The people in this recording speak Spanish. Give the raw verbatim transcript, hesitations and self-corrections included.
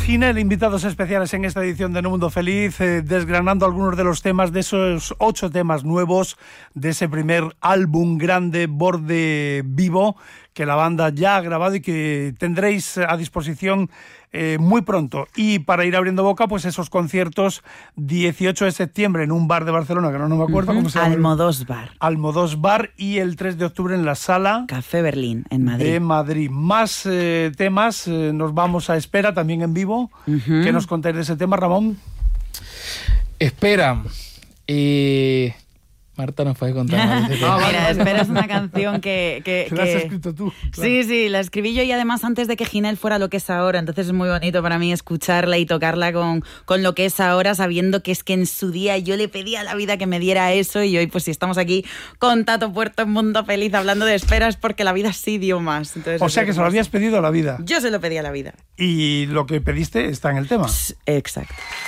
Ginel, invitados especiales en esta edición de No Mundo Feliz, eh, desgranando algunos de los temas de esos ocho temas nuevos de ese primer álbum grande, Borde Vivo, que la banda ya ha grabado y que tendréis a disposición eh, muy pronto. Y para ir abriendo boca, pues esos conciertos, dieciocho de septiembre en un bar de Barcelona, que no, no me acuerdo uh-huh. cómo se llama. Almodós Bar. Almodós Bar, y el tres de octubre en la Sala Café Berlín, en Madrid. De Madrid. Más eh, temas, eh, nos vamos a Espera, también en vivo. Uh-huh. ¿Qué nos contáis de ese tema, Ramón? Espera. Eh... Marta nos puede contar. Ah, Mira, Espera es una canción que... que, que la has escrito tú. Claro. Sí, sí, la escribí yo, y además antes de que Ginel fuera lo que es ahora, entonces es muy bonito para mí escucharla y tocarla con, con lo que es ahora, sabiendo que es que en su día yo le pedí a la vida que me diera eso, y hoy pues si estamos aquí con Tato Puerto en Mundo Feliz hablando de esperas, porque la vida sí dio más. Entonces, o sea que se lo habías pedido a la vida. Yo se lo pedí a la vida. Y lo que pediste está en el tema. Exacto.